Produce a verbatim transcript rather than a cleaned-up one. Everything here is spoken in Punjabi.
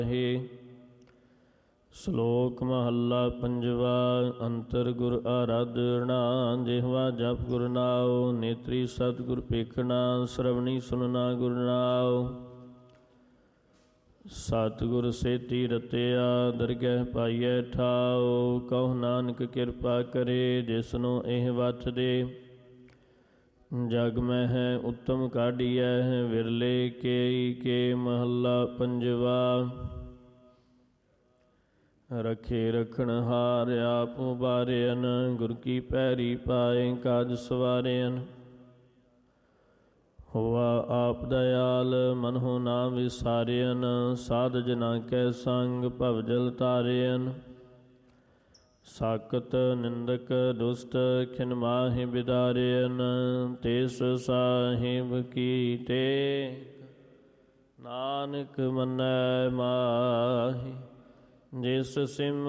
ਹੈ। ਸ਼ਲੋਕ ਮਹੱਲਾ ਪੰਜਵਾ। ਅੰਤਰ ਗੁਰ ਆਰਾਧਨਾ, ਜਿਹਵਾ ਜਪ ਗੁਰ ਨਾਉ। ਨੇਤਰੀ ਸਤਿਗੁਰ ਪੇਖਣਾ, ਸ਼ਰਵਣੀ ਸੁਨਣਾ ਗੁਰ ਨਾਉ। ਸਤਿਗੁਰ ਸੇਤੀ ਰਤਿਆ, ਦਰਗਹਿ ਪਾਈਐ ਠਾਉ। ਕਹੁ ਨਾਨਕ ਕਿਰਪਾ ਕਰੇ, ਜਿਸਨੂੰ ਇਹ ਵਤ ਦੇ। ਜਗ ਮਹਿ ਉੱਤਮ ਕਾਢੀਐ, ਵਿਰਲੇ ਕੇਈ ਕੇ। ਮਹੱਲਾ ਪੰਜਵਾ। ਰਖੇ ਰਖਣਹਾਰ, ਆਪ ਉਬਾਰਿਅਨ। ਗੁਰ ਕੀ ਪੈਰੀ ਪਾਏ, ਕਾਜ ਸਵਾਰਿਅਨ। ਹੋਆ ਆਪ ਦਇਆਲ, ਮਨਹੁ ਨਾ ਵਿਸਾਰਿਅਨ। ਸਾਧ ਜਨਾ ਕੈ ਸੰਗ, ਭਵਜਲ ਤਾਰਿਅਨ। ਸਾਕਤ ਨਿੰਦਕ ਦੁਸ਼ਟ, ਖਿਨ ਮਾਹਿ ਬਿਦਾਰਿਅਨ। ਤਿਸ ਸਾਹਿਬ ਕੀ ਟੇਕ, ਨਾਨਕ ਮੰਨੈ ਮਾਹਿ। ਜਿਸ ਸਿਮ